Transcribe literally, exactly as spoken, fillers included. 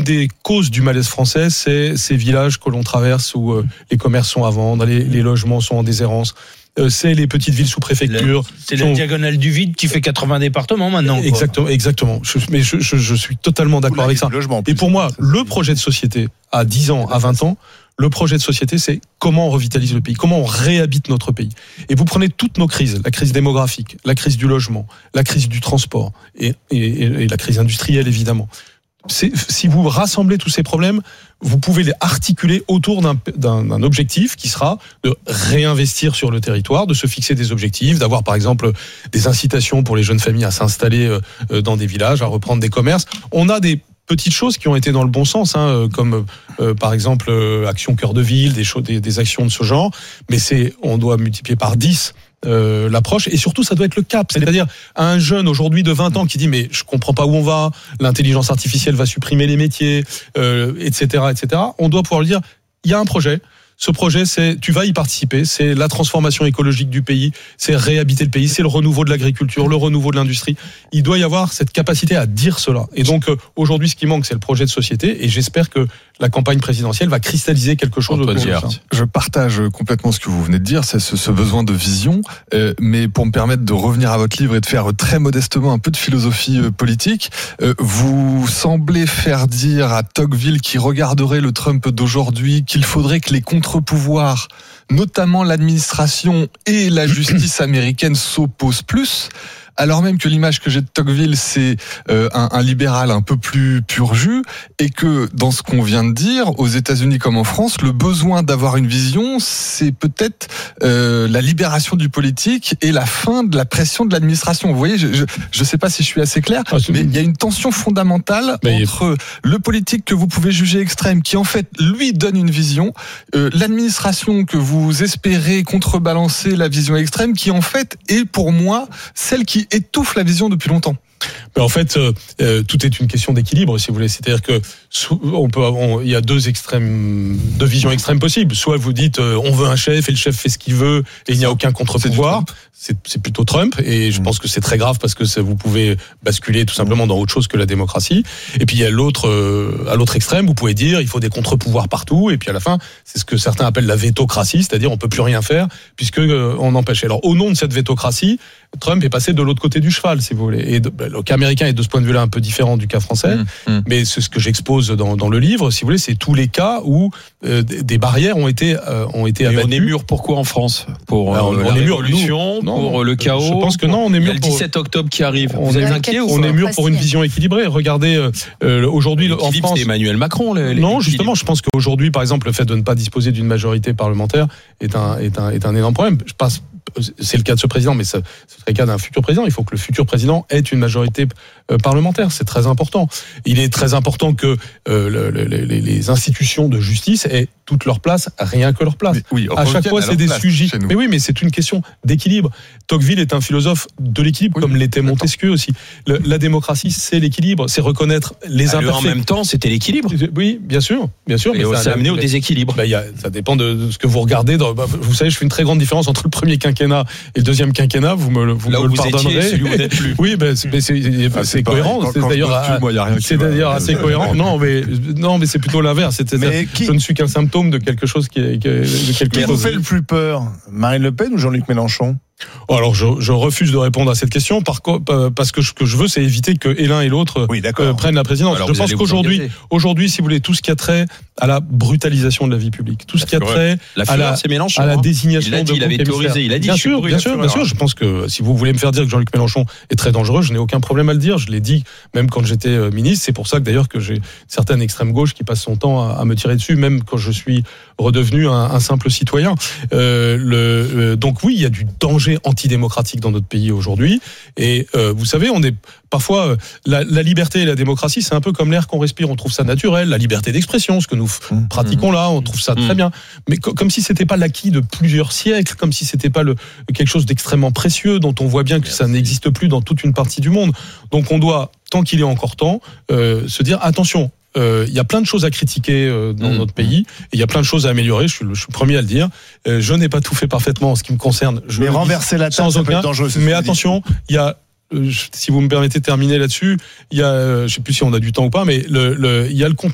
des causes du malaise français, c'est ces villages que l'on traverse où euh, les commerces sont à vendre, les, les logements sont en déshérence. Euh, c'est les petites villes sous préfecture. La, c'est sont... la diagonale du vide qui fait quatre-vingts départements maintenant. Quoi. Exactement, exactement. Je, mais je, je, je suis totalement d'accord avec ça. Et pour moi, le projet de société à dix ans, à vingt ans, le projet de société, c'est comment on revitalise le pays, comment on réhabite notre pays. Et vous prenez toutes nos crises, la crise démographique, la crise du logement, la crise du transport et, et, et la crise industrielle, évidemment. C'est, si vous rassemblez tous ces problèmes, vous pouvez les articuler autour d'un, d'un, d'un objectif qui sera de réinvestir sur le territoire, de se fixer des objectifs, d'avoir par exemple des incitations pour les jeunes familles à s'installer dans des villages, à reprendre des commerces. On a des petites choses qui ont été dans le bon sens, hein, comme euh, par exemple euh, Action Cœur de Ville, des, choses, des, des actions de ce genre, mais c'est, on doit multiplier par dix euh, l'approche, et surtout ça doit être le cap, c'est-à-dire à un jeune aujourd'hui de vingt ans qui dit mais je comprends pas où on va, l'intelligence artificielle va supprimer les métiers, euh, et cetera, et cetera. On doit pouvoir lui dire il y a un projet. Ce projet, c'est, tu vas y participer, c'est la transformation écologique du pays, c'est réhabiter le pays, c'est le renouveau de l'agriculture, le renouveau de l'industrie. Il doit y avoir cette capacité à dire cela. Et donc, euh, aujourd'hui, ce qui manque, c'est le projet de société, et j'espère que la campagne présidentielle va cristalliser quelque chose autour de ça. Je partage complètement ce que vous venez de dire, c'est ce, ce besoin de vision, euh, mais pour me permettre de revenir à votre livre et de faire très modestement un peu de philosophie euh, politique, euh, vous semblez faire dire à Tocqueville, qui regarderait le Trump d'aujourd'hui, qu'il faudrait que les contre-pouvoirs, notamment l'administration et la justice américaine, s'opposent plus, alors même que l'image que j'ai de Tocqueville, c'est euh, un, un libéral un peu plus pur jus, et que dans ce qu'on vient de dire, aux États-Unis comme en France, le besoin d'avoir une vision, c'est peut-être euh, la libération du politique et la fin de la pression de l'administration. Vous voyez, je je sais pas si je suis assez clair, ah, mais il y a une tension fondamentale mais entre il... le politique que vous pouvez juger extrême, qui en fait lui donne une vision, euh, l'administration que vous espérez contrebalancer la vision extrême, qui en fait est pour moi celle qui étouffe la vision depuis longtemps. Mais en fait, euh, tout est une question d'équilibre, si vous voulez. C'est-à-dire que on peut, on, il y a deux extrêmes, deux visions extrêmes possibles. Soit vous dites, euh, on veut un chef et le chef fait ce qu'il veut et il n'y a aucun contre-pouvoir. C'est, c'est plutôt Trump, et je mmh. pense que c'est très grave parce que ça, vous pouvez basculer tout simplement dans autre chose que la démocratie. Et puis il y a l'autre, euh, à l'autre extrême, vous pouvez dire, il faut des contre-pouvoirs partout. Et puis à la fin, c'est ce que certains appellent la vétocratie, c'est-à-dire on peut plus rien faire puisque euh, on empêche. Alors au nom de cette vétocratie, Trump est passé de l'autre côté du cheval, si vous voulez. Et de, le cas américain est de ce point de vue-là un peu différent du cas français, mmh, mmh. mais c'est ce que j'expose dans, dans le livre, si vous voulez, c'est tous les cas où euh, des barrières ont été euh, ont été abattues. Et on est mûr pour quoi en France ? Pour euh, on, la on révolution, nous, pour non, le chaos. Je pense que non, on est mûr. Il y a le dix-sept octobre qui arrive. On Vous est inquiet ou On est mûr pour une vision équilibrée. Regardez, euh, aujourd'hui en France, c'est Emmanuel Macron. Les, les non, justement, je pense qu'aujourd'hui, par exemple, le fait de ne pas disposer d'une majorité parlementaire est un est un est un énorme problème. Je pense. C'est le cas de ce président, mais ce serait le cas d'un futur président. Il faut que le futur président ait une majorité euh, parlementaire. C'est très important. Il est très important que euh, le, le, les, les institutions de justice aient toute leur place, rien que leur place. Oui, à chaque fois, c'est des sujets. Mais oui, mais c'est une question d'équilibre. Tocqueville est un philosophe de l'équilibre, oui, comme l'était Montesquieu aussi. Le, la démocratie, c'est l'équilibre, c'est reconnaître les ah, imperfects. En même temps, c'était l'équilibre. Oui, bien sûr, bien sûr. Et mais ça, ça a amené au déséquilibre. Bah, y a, ça dépend de, de ce que vous regardez. Dans, bah, vous savez, je fais une très grande différence entre le premier quinquennat et le deuxième quinquennat. Vous me, vous Là me où le vous pardonnerez. Étiez, celui où vous n'êtes plus. Oui, bah, c'est, c'est, ah, c'est, c'est cohérent. Quand, c'est quand d'ailleurs, tue, moi, y a rien c'est d'ailleurs assez cohérent. Non, mais non, mais c'est plutôt l'inverse. C'est, qui... Je ne suis qu'un symptôme de quelque chose qui est. Qui De Qui vous fait le plus peur, Marine Le Pen ou Jean-Luc Mélenchon ? Alors je, je refuse de répondre à cette question par, parce que ce que je veux, c'est éviter que et l'un et l'autre oui, euh, prennent la présidence. Alors je pense qu'aujourd'hui, aujourd'hui, si vous voulez, tout ce qui a trait à la brutalisation de la vie publique, tout ce qui a trait la à, la, c'est Mélenchon, à la désignation il a dit, de il avait théorisé, il a dit bien sûr, bien sûr, bien sûr. Je pense que si vous voulez me faire dire que Jean-Luc Mélenchon est très dangereux, je n'ai aucun problème à le dire. Je l'ai dit même quand j'étais ministre. C'est pour ça que d'ailleurs que j'ai certaines extrême gauche qui passent son temps à, à me tirer dessus, même quand je suis redevenu un, un simple citoyen. Euh, le, euh, donc oui, il y a du danger antidémocratique dans notre pays aujourd'hui. Et euh, vous savez, on est parfois euh, la, la liberté et la démocratie, c'est un peu comme l'air qu'on respire. On trouve ça naturel, la liberté d'expression, ce que nous mmh. pratiquons là, on trouve ça mmh. très bien. Mais co- comme si c'était pas l'acquis de plusieurs siècles, comme si c'était pas le, quelque chose d'extrêmement précieux dont on voit bien que Merci. Ça n'existe plus dans toute une partie du monde. Donc on doit, tant qu'il est encore temps, euh, se dire attention. Il euh, y a plein de choses à critiquer euh, dans mmh. notre pays, et il y a plein de choses à améliorer. Je suis le, je suis le premier à le dire. Euh, je n'ai pas tout fait parfaitement en ce qui me concerne. Je mais renverser la table, ça peut être dangereux. Mais attention, il y a, euh, si vous me permettez de terminer là-dessus, il y a, euh, je sais plus si on a du temps ou pas, mais le, le, il y a le contenu